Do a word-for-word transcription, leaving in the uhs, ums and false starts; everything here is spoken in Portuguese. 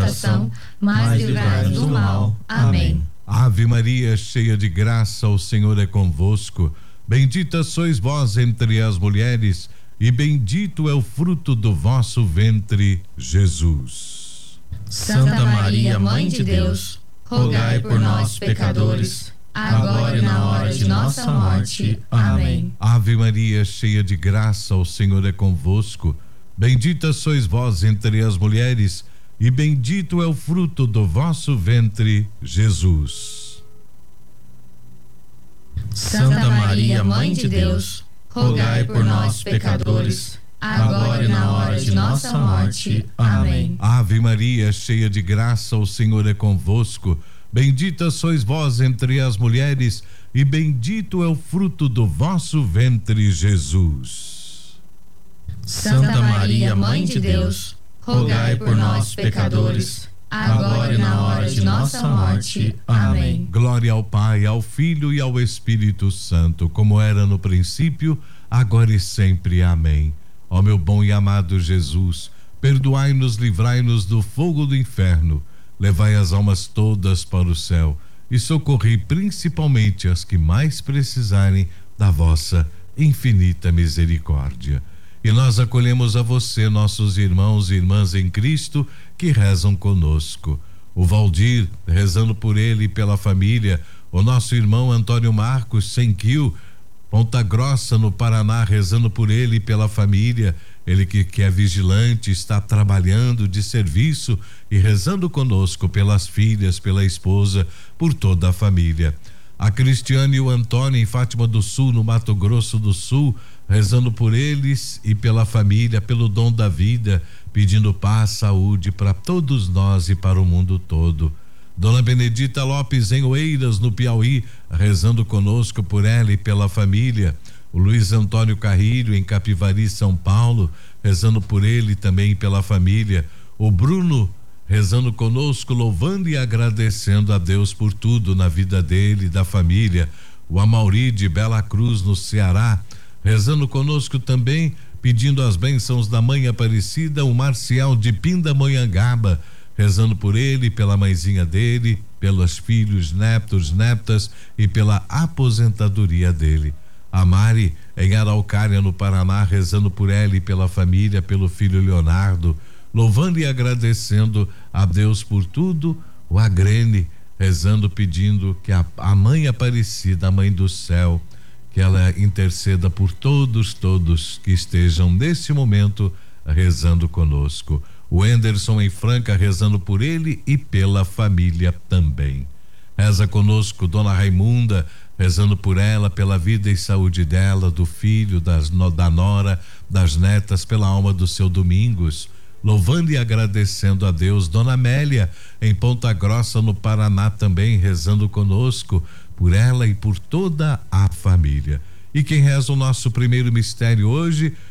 tentação, mas livrai-nos do mal. Amém. Ave Maria, cheia de graça, o Senhor é convosco. Bendita sois vós entre as mulheres, e bendito é o fruto do vosso ventre, Jesus. Santa Maria, Mãe de Deus, rogai por nós, pecadores, agora e na hora de nossa morte. Amém. Ave Maria, cheia de graça, o Senhor é convosco. Bendita sois vós entre as mulheres, e bendito é o fruto do vosso ventre, Jesus. Santa Maria, Mãe de Deus, rogai por nós, pecadores, agora e na hora de nossa morte. Amém. Ave Maria, cheia de graça, o Senhor é convosco. Bendita sois vós entre as mulheres, e bendito é o fruto do vosso ventre, Jesus. Santa Maria, Mãe de Deus, rogai por nós, pecadores, agora e na hora de nossa morte. Amém. Glória ao Pai, ao Filho e ao Espírito Santo, como era no princípio, agora e sempre. Amém. Ó meu bom e amado Jesus, perdoai-nos, livrai-nos do fogo do inferno, levai as almas todas para o céu e socorrei principalmente as que mais precisarem da vossa infinita misericórdia. E nós acolhemos a você, nossos irmãos e irmãs em Cristo, que rezam conosco. O Valdir, rezando por ele e pela família. O nosso irmão Antônio Marcos Senquil, Ponta Grossa, no Paraná, rezando por ele e pela família. Ele que, que é vigilante, está trabalhando de serviço e rezando conosco pelas filhas, pela esposa, por toda a família. A Cristiane e o Antônio em Fátima do Sul, no Mato Grosso do Sul, rezando por eles e pela família, pelo dom da vida, pedindo paz, saúde para todos nós e para o mundo todo. Dona Benedita Lopes em Oeiras, no Piauí, rezando conosco por ela e pela família. O Luiz Antônio Carrilho em Capivari, São Paulo, rezando por ele também e pela família. O Bruno rezando conosco, louvando e agradecendo a Deus por tudo na vida dele e da família. O Amauri de Bela Cruz, no Ceará, rezando conosco também, pedindo as bênçãos da Mãe Aparecida. O Marcial de Pindamonhangaba, rezando por ele, pela mãezinha dele, pelos filhos, netos, netas e pela aposentadoria dele. A Mari em Araucária, no Paraná, rezando por ela e pela família, pelo filho Leonardo, louvando e agradecendo a Deus por tudo. O Agrene rezando, pedindo que a, a Mãe Aparecida, a Mãe do Céu, que ela interceda por todos, todos que estejam nesse momento rezando conosco. O Enderson em Franca, rezando por ele e pela família também. Reza conosco Dona Raimunda, rezando por ela, pela vida e saúde dela, do filho, das, da nora, das netas, pela alma do seu Domingos, louvando e agradecendo a Deus. Dona Amélia em Ponta Grossa, no Paraná, também rezando conosco por ela e por toda a família. E quem reza o nosso primeiro mistério hoje